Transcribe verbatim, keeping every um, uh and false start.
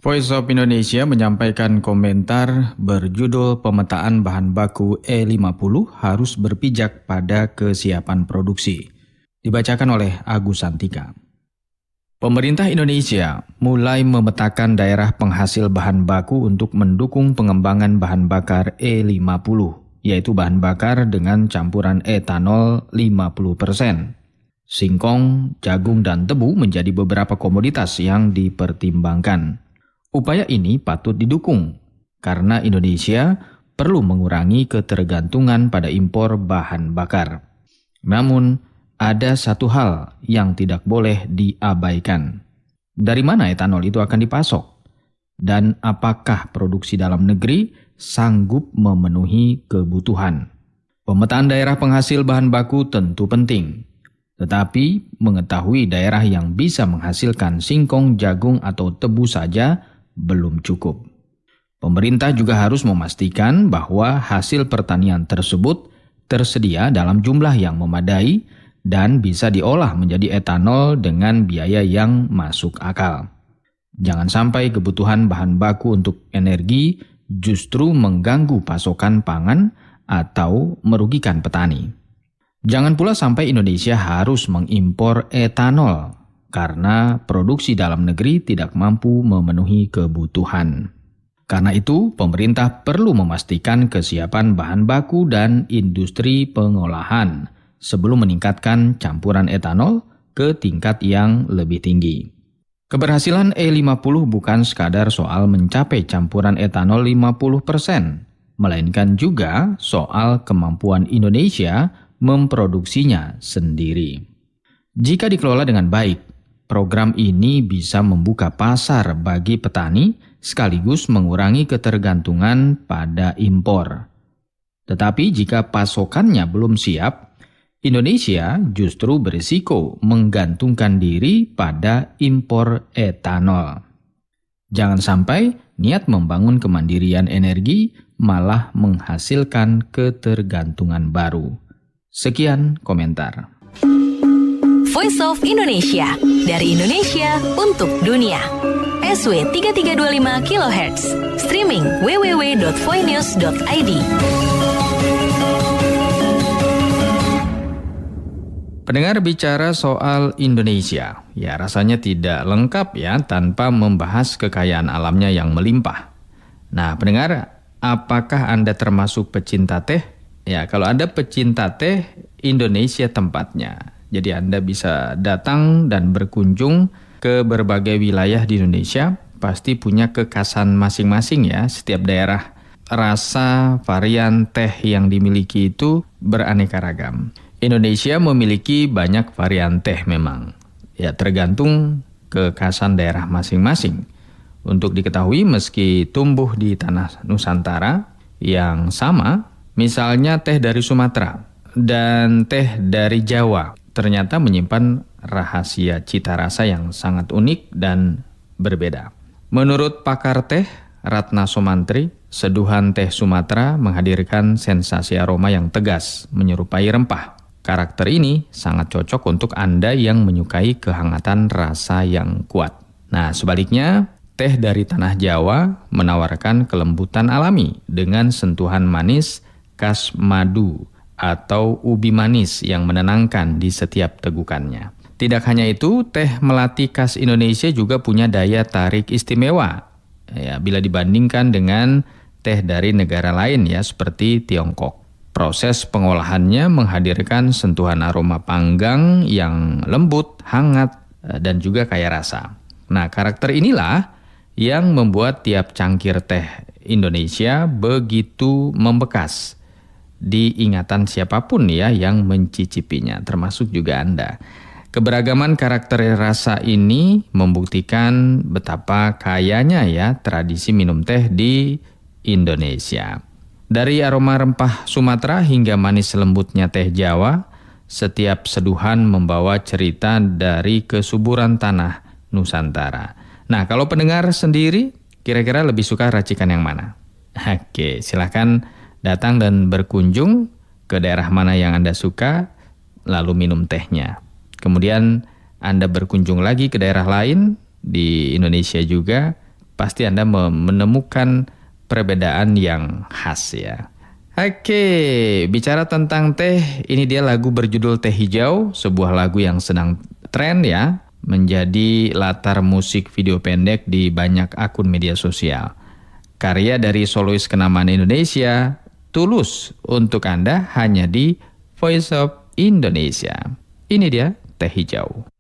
Voice of Indonesia menyampaikan komentar berjudul Pemetaan Bahan Baku E lima puluh harus berpijak pada kesiapan produksi. Dibacakan oleh Agus Santika. Pemerintah Indonesia mulai memetakan daerah penghasil bahan baku untuk mendukung pengembangan bahan bakar E lima puluh, yaitu bahan bakar dengan campuran etanol lima puluh persen. Singkong, jagung, dan tebu menjadi beberapa komoditas yang dipertimbangkan. Upaya ini patut didukung karena Indonesia perlu mengurangi ketergantungan pada impor bahan bakar. Namun, ada satu hal yang tidak boleh diabaikan. Dari mana etanol itu akan dipasok? Dan apakah produksi dalam negeri sanggup memenuhi kebutuhan? Pemetaan daerah penghasil bahan baku tentu penting. Tetapi mengetahui daerah yang bisa menghasilkan singkong, jagung, atau tebu saja belum cukup. Pemerintah juga harus memastikan bahwa hasil pertanian tersebut tersedia dalam jumlah yang memadai dan bisa diolah menjadi etanol dengan biaya yang masuk akal. Jangan sampai kebutuhan bahan baku untuk energi justru mengganggu pasokan pangan atau merugikan petani. Jangan pula sampai Indonesia harus mengimpor etanol karena produksi dalam negeri tidak mampu memenuhi kebutuhan. Karena itu, pemerintah perlu memastikan kesiapan bahan baku dan industri pengolahan sebelum meningkatkan campuran etanol ke tingkat yang lebih tinggi. Keberhasilan E lima puluh bukan sekadar soal mencapai campuran etanol lima puluh persen, melainkan juga soal kemampuan Indonesia memproduksinya sendiri. Jika dikelola dengan baik, program ini bisa membuka pasar bagi petani sekaligus mengurangi ketergantungan pada impor. Tetapi jika pasokannya belum siap, Indonesia justru berisiko menggantungkan diri pada impor etanol. Jangan sampai niat membangun kemandirian energi malah menghasilkan ketergantungan baru. Sekian komentar. Voice of Indonesia, dari Indonesia untuk dunia. S W tiga tiga dua lima kilohertz, streaming w w w dot voinews dot i d. Pendengar, bicara soal Indonesia, ya rasanya tidak lengkap ya tanpa membahas kekayaan alamnya yang melimpah. Nah, pendengar, apakah Anda termasuk pecinta teh? Ya, kalau Anda pecinta teh, Indonesia tempatnya. Jadi Anda bisa datang dan berkunjung ke berbagai wilayah di Indonesia, pasti punya kekhasan masing-masing ya. Setiap daerah, rasa varian teh yang dimiliki itu beraneka ragam. Indonesia memiliki banyak varian teh memang. Ya, tergantung kekhasan daerah masing-masing. Untuk diketahui, meski tumbuh di tanah Nusantara yang sama, misalnya teh dari Sumatera dan teh dari Jawa, ternyata menyimpan rahasia cita rasa yang sangat unik dan berbeda. Menurut pakar teh Ratna Somantri, seduhan teh Sumatera menghadirkan sensasi aroma yang tegas, menyerupai rempah. Karakter ini sangat cocok untuk Anda yang menyukai kehangatan rasa yang kuat. Nah, sebaliknya, teh dari tanah Jawa menawarkan kelembutan alami dengan sentuhan manis khas madu atau ubi manis yang menenangkan di setiap tegukannya. Tidak hanya itu, teh melati khas Indonesia juga punya daya tarik istimewa. Ya, bila dibandingkan dengan teh dari negara lain ya seperti Tiongkok. Proses pengolahannya menghadirkan sentuhan aroma panggang yang lembut, hangat, dan juga kaya rasa. Nah, karakter inilah yang membuat tiap cangkir teh Indonesia begitu membekas di ingatan siapapun ya yang mencicipinya, termasuk juga Anda. Keberagaman karakter rasa ini membuktikan betapa kayanya ya tradisi minum teh di Indonesia. Dari aroma rempah Sumatera hingga manis lembutnya teh Jawa, setiap seduhan membawa cerita dari kesuburan tanah Nusantara. Nah, kalau pendengar sendiri, kira-kira lebih suka racikan yang mana? Oke, silakan datang dan berkunjung ke daerah mana yang Anda suka, lalu minum tehnya. Kemudian Anda berkunjung lagi ke daerah lain di Indonesia juga, pasti Anda menemukan perbedaan yang khas ya. Oke, bicara tentang teh, ini dia lagu berjudul Teh Hijau, sebuah lagu yang sedang tren ya, menjadi latar musik video pendek di banyak akun media sosial. Karya dari solois kenamaan Indonesia, Tulus, untuk Anda hanya di Voice of Indonesia. Ini dia Teh Hijau.